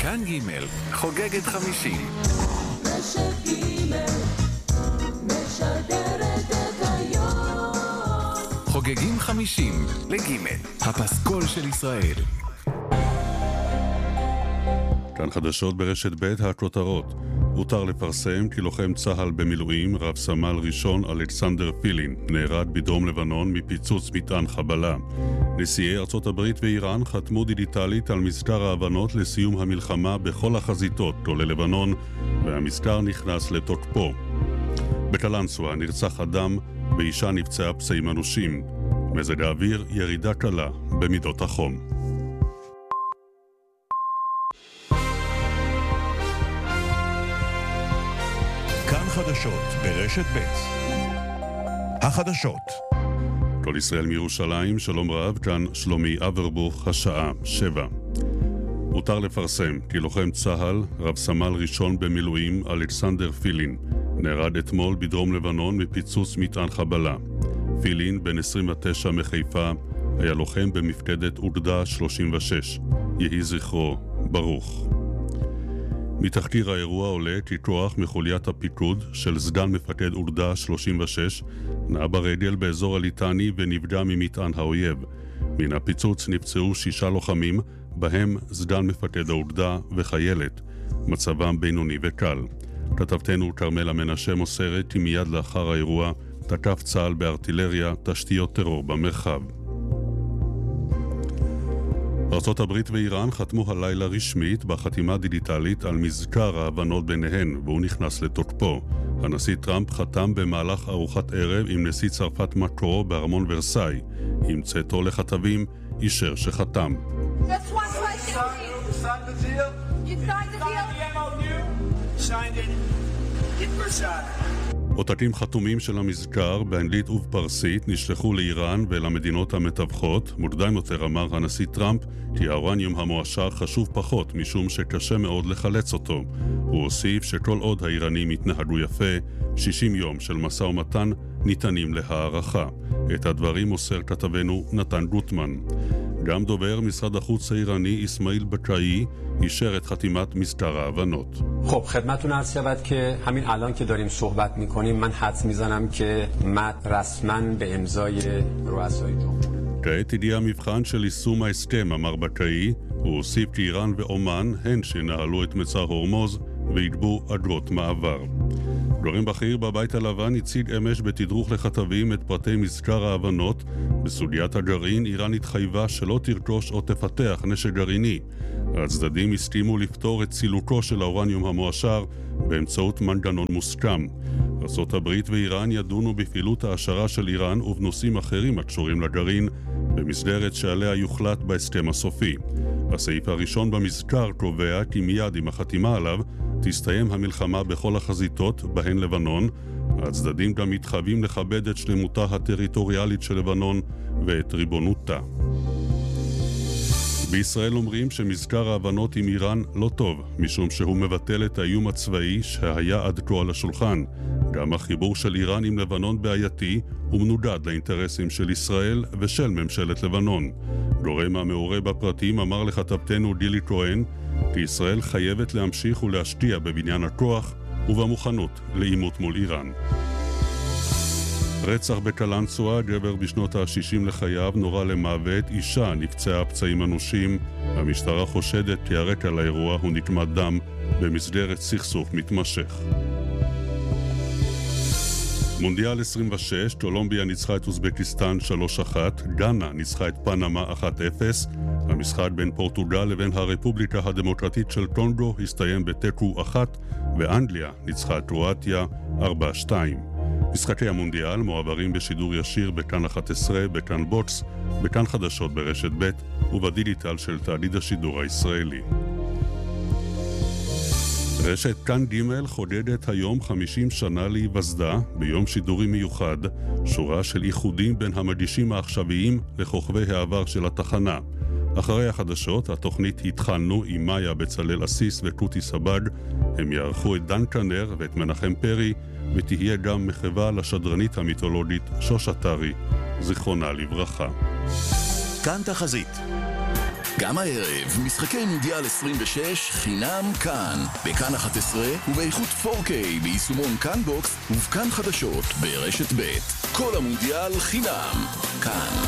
כאן ג' חוגגת 50. רשת ג' משדרת את היום. חוגגים 50 לג' הפסקול של ישראל. כאן חדשות ברשת ב' הכותרות. הותר לפרסם כי לוחם צה"ל במילואים, רב סמל ראשון אלכסנדר פילין, נהרג בדרום לבנון מפיצוץ מטען חבלה. נשיאי ארצות הברית ואיראן חתמו דיגיטלית על מזכר ההבנות לסיום המלחמה בכל החזיתות, עולה לבנון, והמזכר נכנס לתוקפו. בקלנסווה נרצח אדם ואישה נפצעה פצעים אנושים. מזג האוויר ירידה קלה במידות החום. כאן חדשות ברשת ב' החדשות. כל ישראל מירושלים, שלום רב, כאן שלומי אברבוך, השעה 7. הותר לפרסם כי לוחם צה"ל, רב סמל ראשון במילואים אלכסנדר פילין, נהרג אתמול בדרום לבנון מפיצוץ מטען חבלה. פילין, בן 29 מחיפה, היה לוחם במפקדת אוגדה 36. יהי זכרו ברוך. מתחקיר האירוע עולה כי כוח מחוליית הפיקוד של סגן מפקד אוגדה 36 נע ברגל באזור הליטני ונפגע ממטען האויב. מן הפיצוץ נפצעו 6 לוחמים, בהם סגן מפקד האוגדה וחיילת. מצבם בינוני וקל. כתבתנו כרמלה מנשה מוסרת כי מיד לאחר האירוע תקף צה"ל בארטילריה תשתיות טרור במרחב. ארצות הברית ואיראן חתמו הלילה רשמית בחתימה דיגיטלית על מזכר ההבנות ביניהן, והוא נכנס לתוקפו. הנשיא טראמפ חתם במהלך ארוחת ערב עם נשיא צרפת מקרו בארמון ורסאי. עם צאתו לכתבים, אישר שחתם. עותקים חתומים של המזכר באנגלית ובפרסית נשלחו לאיראן ולמדינות המתווכות. מוקדם יותר אמר הנשיא טראמפ כי האורניום המועשר חשוב פחות משום שקשה מאוד לחלץ אותו. הוא הוסיף שכל עוד האיראנים התנהגו יפה, 60 יום של משא ומתן ניתנים להערכה. את הדברים מוסר כתבנו נתן גוטמן. גם דובר משרד החוץ האיראני אסמאעיל בקאי אישר את חתימת מזכר ההבנות. خب خدمتتون عرض شود که همین الان که داریم صحبت می‌کنیم من حدس می‌زنم که متن رسما به امضای رؤسای جمهور. כעת הגיע המבחן של יישום ההסכם, אמר בקאי. הוא הוסיף כי איראן ואומן הן שנהלו את מצר הורמוז והגבו אגרות מעבר. גורם בכיר בבית הלבן הציג אמש בתדרוך לכתבים את פרטי מזכר ההבנות. בסוגיית הגרעין איראן התחייבה שלא תרכוש או תפתח נשק גרעיני. הצדדים הסכימו לפתור את סילוקו של האורניום המועשר באמצעות מנגנון מוסכם. ארצות הברית ואיראן ידונו בפעילות העשרה של איראן ובנושאים אחרים הקשורים לגרעין במסגרת שעליה יוחלט בהסכם הסופי. הסעיף הראשון במזכר קובע כי מיד עם החתימה עליו תסתיים המלחמה בכל החזיתות בהן לבנון. הצדדים גם מתחייבים לכבד את שלמותה הטריטוריאלית של לבנון ואת ריבונותה. בישראל אומרים שמזכר ההבנות עם איראן לא טוב, משום שהוא מבטל את האיום הצבאי שהיה עד כה על השולחן. גם החיבור של איראן עם לבנון בעייתי ומנוגד לאינטרסים של ישראל ושל ממשלת לבנון. גורם המעורה בפרטים אמר לכתבתנו דילי כהן כי ישראל חייבת להמשיך ולהשקיע בבניין הכוח ובמוכנות לעימות מול איראן. רצח בקלנסווה, גבר בשנות ה-60 לחייו נורה למוות, אישה נפצעה פצעים אנושים. המשטרה חושדת כי הרקע לאירוע הוא נקמת דם במסגרת סכסוך מתמשך. מונדיאל 26, קולומביה ניצחה את אוזבקיסטן 3-1, גאנה ניצחה את פנמה 1-0. המשחק בין פורטוגל לבין הרפובליקה הדמוקרטית של קונגו הסתיים בתיקו 1, ואנגליה ניצחה את קרואטיה 4-2. משחקי המונדיאל מועברים בשידור ישיר בכאן 11, בכאן בוקס, בכאן חדשות ברשת ב' ובדיגיטל של תאגיד השידור הישראלי. רשת כאן ג' חוגגת היום 50 שנה להיווסדה ביום שידורי מיוחד, שורה של איחודים בין המגישים העכשוויים לכוכבי העבר של התחנה. אחרי החדשות, התוכנית התחלנו עם מאיה בצלל אסיס וקוטי סבג. הם יערכו את דן קנר ואת מנחם פרי, ותהיה גם מחווה לשדרנית המיתולוגית שוש אתרי, זיכרונה לברכה. כאן תחזית. גם הערב, משחקי מונדיאל 26 חינם כאן, בכאן 11 ובאיכות 4K ביישומון כאן בוקס ובכאן חדשות ברשת ב'. כל המונדיאל חינם כאן.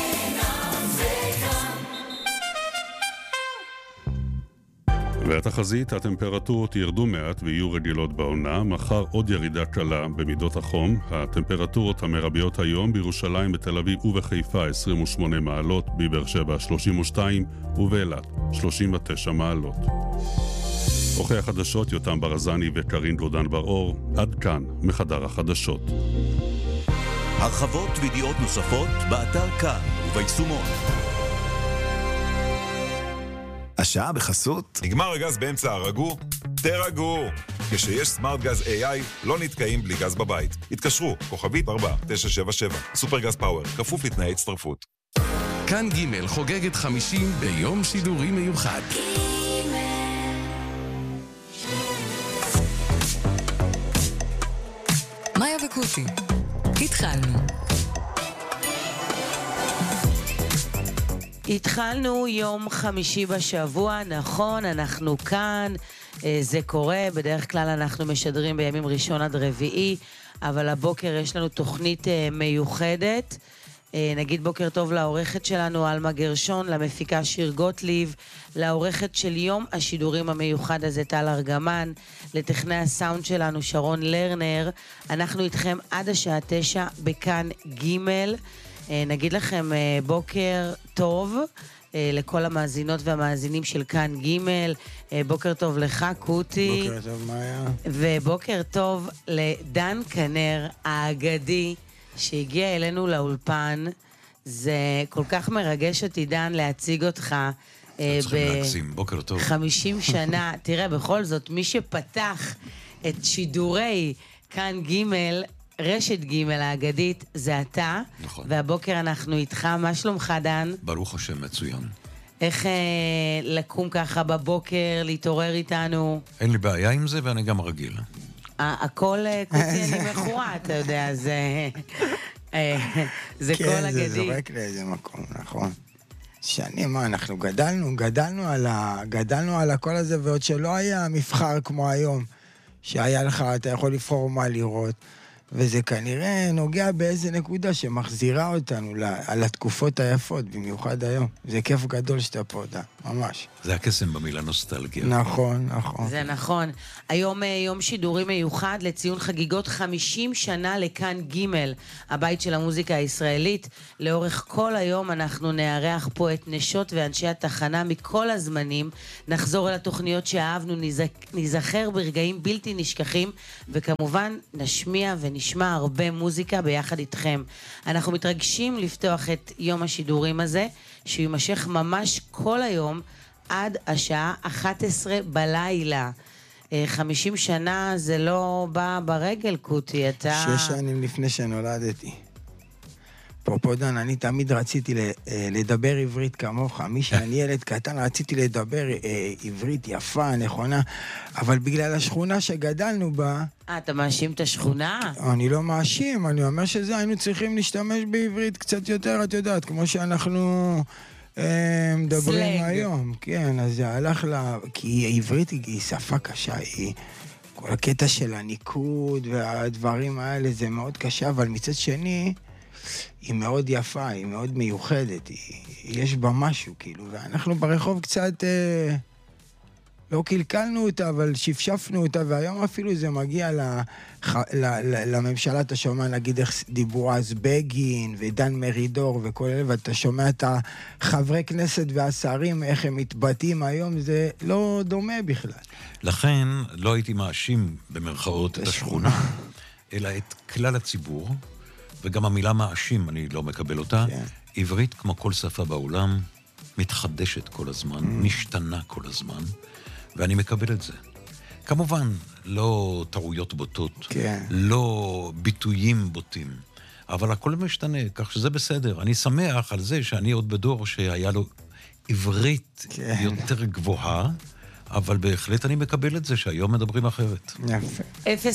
והתחזית, הטמפרטורות ירדו מעט ויהיו רגילות בעונה, מחר עוד ירידה קלה במידות החום. הטמפרטורות המרביות היום בירושלים, בתל אביב ובחיפה 28 מעלות, בבאר שבע 32 ובאילת 39 מעלות. עורכי החדשות יותם ברזני וקרין גודן בר-אור. עד כאן מחדר החדשות. הרחבות וידיעות נוספות באתר כאן וביישומון. השעה בחסות. נגמר הגז באמצע הרגו? תרגו! כשיש סמארט גז AI, לא נתקעים בלי גז בבית. התקשרו, כוכבית 4977, סופר גז פאוור, כפוף לתנאי הצטרפות. כאן ג' חוגגת 50 ביום שידורי מיוחד. מאיה וקוטי, התחלנו. התחלנו יום חמישי בשבוע, נכון, אנחנו כאן, זה קורה, בדרך כלל אנחנו משדרים בימים ראשון עד רביעי, אבל הבוקר יש לנו תוכנית מיוחדת. נגיד בוקר טוב לעורכת שלנו אלמה גרשון, למפיקה שיר גוטליב, לעורכת של יום השידורים המיוחד הזה טל ארגמן, לטכנאי הסאונד שלנו שרון לרנר. אנחנו איתכם עד השעה 9 בכאן ג'. נגיד לכם בוקר טוב לכל המאזינות והמאזינים של כאן ג'. בוקר טוב לך קוטי. בוקר טוב מאיה. ובוקר טוב לדן כנר האגדי שהגיע אלינו לאולפן. זה כל כך מרגש אותי דן להציג אותך בוקר טוב. 50 שנה. תראה, בכל זאת מי שפתח את שידורי כאן ג' רשת ג' האגדית זה אתה. נכון. והבוקר אנחנו איתך. מה שלומך דן? ברוך השם, מצוין. איך לקום ככה בבוקר, להתעורר איתנו? אין לי בעיה עם זה ואני גם רגיל. הכל קוטי אני מכורה, אתה יודע, זה כל אגדי. כן, זה זורק לאיזה מקום, נכון. שנים, אנחנו גדלנו על הכל הזה, ועוד שלא היה מבחר כמו היום, שהיה לך, אתה יכול לבחור מה לראות, וזה כנראה נוגע באיזה נקודה שמחזירה אותנו על התקופות היפות, במיוחד היום. זה כיף גדול שאתה פה, ממש. זה הקסם במילה נוסטלגיה. נכון, נכון. זה נכון. היום יום שידורי מיוחד לציון חגיגות 50 שנה לכאן ג', הבית של המוזיקה הישראלית. לאורך כל היום אנחנו נארח פה את נשות ואנשי התחנה מכל הזמנים. נחזור אל התוכניות שאהבנו, נזכר ברגעים בלתי נשכחים, וכמובן נשמיע ונשמע הרבה מוזיקה ביחד איתכם. אנחנו מתרגשים לפתוח את יום השידורים הזה, שימשך ממש כל היום עד השעה 11 בלילה. 50 שנה זה לא בא ברגל, קוטי, אתה... 6 שנים לפני שנולדתי. פה דן, אני תמיד רציתי לדבר עברית כמוך. מי שאני ילד קטן רציתי לדבר עברית יפה, נכונה, אבל בגלל השכונה שגדלנו בה... אתה מאשים את השכונה? אני לא מאשים, אני אומר שזה היינו צריכים להשתמש בעברית קצת יותר, את יודעת, כמו שאנחנו מדברים היום. כן, אז זה הלך כי עברית היא שפה קשה, כל הקטע של הניקוד והדברים האלה זה מאוד קשה, אבל מצד שני... היא מאוד יפה, היא מאוד מיוחדת, יש בה משהו, כאילו, ואנחנו ברחוב קצת לא קלקלנו אותה, אבל שפשפנו אותה, והיום אפילו זה מגיע לממשלה, אתה שומע, נגיד איך דיברו אז בגין ודן מרידור וכל אלה, ואתה שומע את החברי כנסת והשרים, איך הם מתבטאים היום, זה לא דומה בכלל. לכן לא הייתי מאשים במרכאות את השכונה, אלא את כלל הציבור, וגם המילה מאשים, אני לא מקבל אותה. כן. עברית, כמו כל שפה בעולם, מתחדשת כל הזמן, משתנה כל הזמן, ואני מקבל את זה. כמובן, לא טעויות בוטות, כן. לא ביטויים בוטים, אבל הכל משתנה, כך שזה בסדר. אני שמח על זה שאני עוד בדור שהיה לו עברית כן. יותר גבוהה, אבל בהחלט אני מקבל את זה שהיום מדברים אחרת. יפה.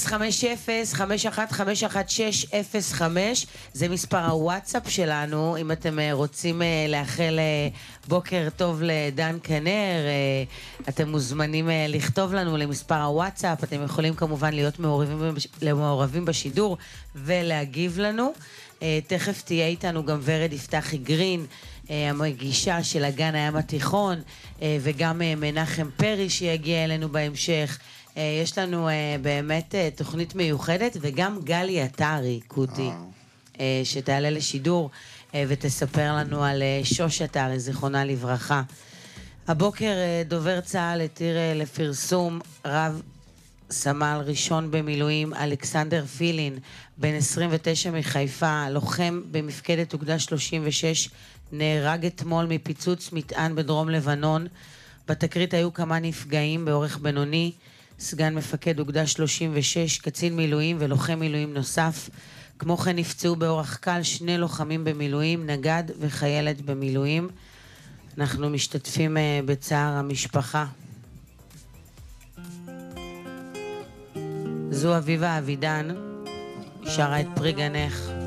050-5151605, זה מספר הוואטסאפ שלנו, אם אתם רוצים לאחל בוקר טוב לדן כנר, אתם מוזמנים לכתוב לנו למספר הוואטסאפ, אתם יכולים כמובן להיות מעורבים בשידור ולהגיב לנו. תכף תהיה איתנו גם ורד יפתחי גרין, המגישה של הגן הים התיכון, וגם מנחם פרי שיגיע אלינו בהמשך. יש לנו באמת תוכנית מיוחדת, וגם גלי עטרי, קוטי, שתעלה לשידור ותספר לנו על שוש עטרי, זיכרונה לברכה. הבוקר דובר צה"ל התיר לפרסום רב סמל ראשון במילואים אלכסנדר פילין, בן 29 מחיפה, לוחם במפקדת אוגדה 36, נהרג אתמול מפיצוץ מטען בדרום לבנון. בתקרית היו כמה נפגעים באורך בינוני, סגן מפקד אוגדה 36, קצין מילואים ולוחם מילואים נוסף. כמו כן נפצעו באורח קל 2 לוחמים במילואים, נגד וחיילת במילואים. אנחנו משתתפים בצער המשפחה. זו אביבה אבידן, שרה את פרי גנך.